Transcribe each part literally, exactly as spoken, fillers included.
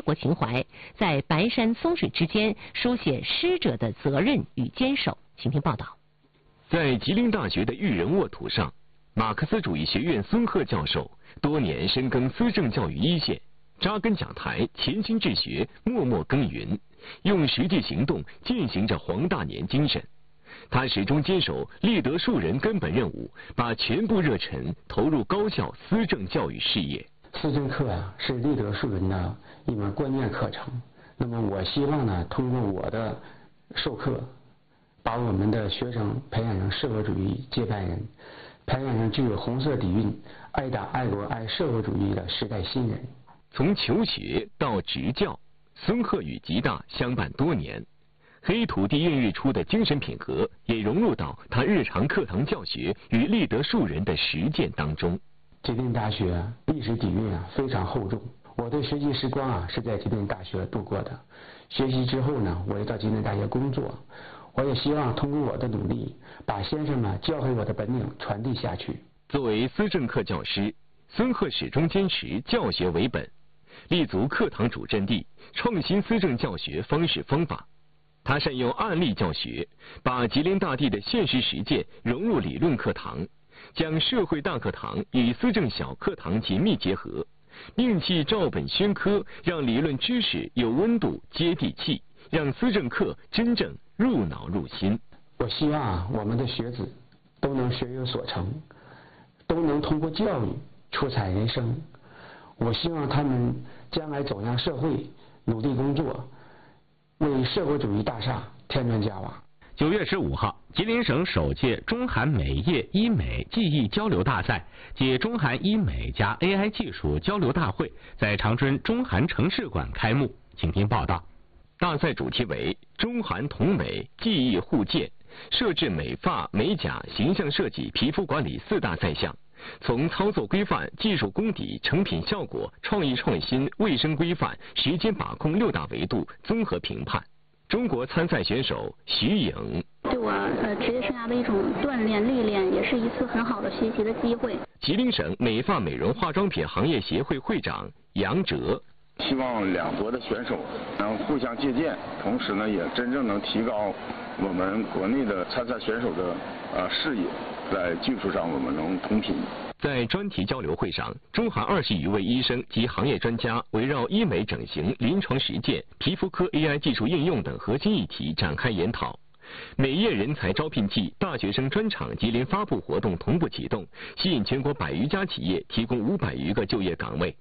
国情怀，在白山松水之间书写师者的责任与坚守。请听报道。 在吉林大学的育人沃土上，马克思主义学院孙鹤教授多年深耕思政教育一线，扎根讲台，潜心治学，默默耕耘，用实际行动践行着黄大年精神。他始终坚守立德树人根本任务，把全部热忱投入高校思政教育事业。 思政课啊，是立德树人的一门关键课程。那么我希望呢，通过我的授课，把我们的学生培养成社会主义接班人，培养成具有红色底蕴、爱党爱国爱社会主义的时代新人。 从求学到执教，孙鹤与吉大相伴多年。黑土地孕育出的精神品格，也融入到他日常课堂教学与立德树人的实践当中。 吉林大学历史底蕴啊非常厚重，我的学习时光啊是在吉林大学度过的。学习之后呢，我也到吉林大学工作。我也希望通过我的努力，把先生们教会我的本领传递下去。 作为思政课教师，孙鹤始终坚持教学为本，立足课堂主阵地，创新思政教学方式方法。他善用案例教学，把吉林大地的现实实践融入理论课堂，将社会大课堂与思政小课堂紧密结合，摒弃照本宣科，让理论知识有温度、接地气，让思政课真正入脑入心。 我希望啊，我们的学子都能学有所成，都能通过教育出彩人生。我希望他们将来走向社会，努力工作，为社会主义大厦添砖加瓦。 九月十五号，吉林省首届中韩美业医美技艺交流大赛暨中韩医美加 A I 技术交流大会在长春中韩城市馆开幕。请听报道。 大赛主题为中韩同美技艺互鉴，设置美发、美甲、形象设计、皮肤管理四大赛项，从操作规范、技术功底、成品效果、创意创新、卫生规范、时间把控六大维度综合评判。中国参赛选手徐颖， 对我呃职业生涯的一种锻炼历练，也是一次很好的学习的机会。 吉林省美发美容化妆品行业协会会长杨哲， 希望两国的选手能互相借鉴，同时呢，也真正能提高我们国内的参赛选手的呃视野，在技术上我们能同频。 在专题交流会上，中韩二十余位医生及行业专家围绕医美整形、临床实践、皮肤科 A I 技术应用等核心议题展开研讨。美业人才招聘季大学生专场吉林发布活动同步启动，吸引全国百余家企业，提供五百余个就业岗位。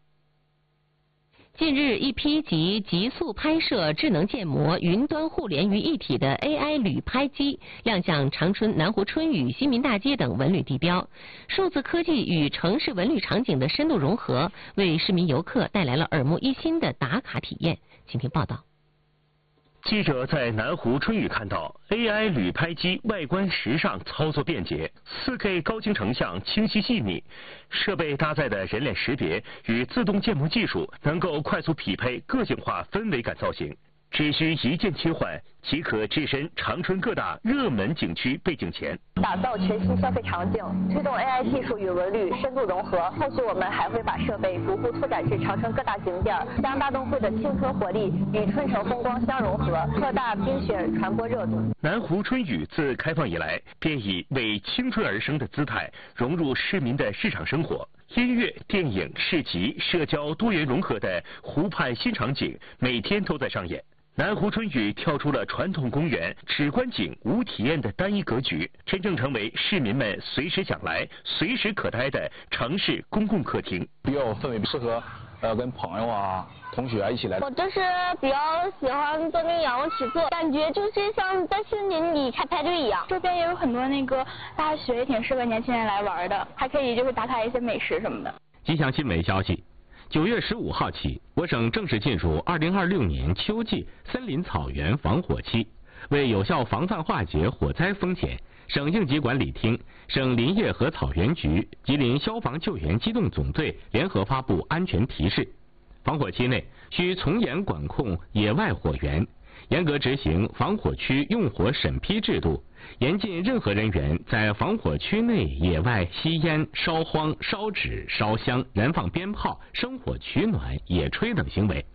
近日，一批集极速拍摄、智能建模、云端互联于一体的 A I 旅拍机亮相长春南湖春雨、新民大街等文旅地标。数字科技与城市文旅场景的深度融合，为市民游客带来了耳目一新的打卡体验。请听报道。 记者在南湖春雨看到 A I 旅拍机外观时尚，操作便捷 ，四K 高清成像清晰细腻，设备搭载的人脸识别与自动建模技术，能够快速匹配个性化氛围感造型，只需一键切换即可置身长春各大热门景区背景前。 打造全新消费场景，推动 A I 技术与文旅深度融合。后续我们还会把设备逐步拓展至长春各大景点，将大动会的青春活力与春城风光相融合，扩大冰雪传播热度。 南湖春雨自开放以来，便以为青春而生的姿态融入市民的日常生活。音乐、电影、市集、社交多元融合的湖畔新场景，每天都在上演。南湖春雨跳出了传统公园只观景无体验的单一格局，真正成为市民们随时想来、随时可待的城市公共客厅。 比较氛围适合呃跟朋友啊、同学啊一起来。 我就是比较喜欢坐那个仰卧起坐，感觉就是像在森林里开派对一样。 周边也有很多那个大学，也挺适合年轻人来玩的，还可以就是打卡一些美食什么的。 吉祥新闻消息。九月十五号起，我省正式进入二零二六年秋季森林草原防火期。为有效防范化解火灾风险，省应急管理厅、省林业和草原局、吉林消防救援机动总队联合发布安全提示：防火期内需从严管控野外火源，严格执行防火区用火审批制度，严禁任何人员在防火区内野外吸烟、烧荒、烧纸、烧香、燃放鞭炮、生火取暖、野炊等行为。